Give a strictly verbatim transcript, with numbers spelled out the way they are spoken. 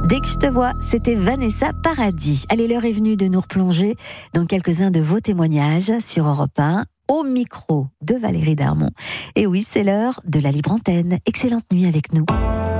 Dès que je te vois, c'était Vanessa Paradis. Allez, l'heure est venue de nous replonger dans quelques-uns de vos témoignages sur Europe un, au micro de Valérie Darmon. Et oui, c'est l'heure de la libre antenne. Excellente nuit avec nous.